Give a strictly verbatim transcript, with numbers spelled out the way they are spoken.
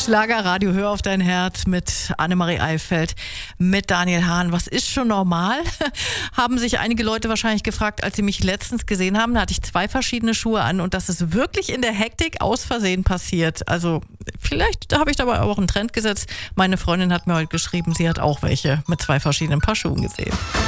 Schlagerradio, hör auf dein Herz mit Annemarie Eifeld, mit Daniel Hahn. Was ist schon normal? Haben sich einige Leute wahrscheinlich gefragt, als sie mich letztens gesehen haben. Da hatte ich zwei verschiedene Schuhe an und das ist wirklich in der Hektik aus Versehen passiert. Also vielleicht habe ich dabei auch einen Trend gesetzt. Meine Freundin hat mir heute geschrieben, sie hat auch welche mit zwei verschiedenen Paar Schuhen gesehen.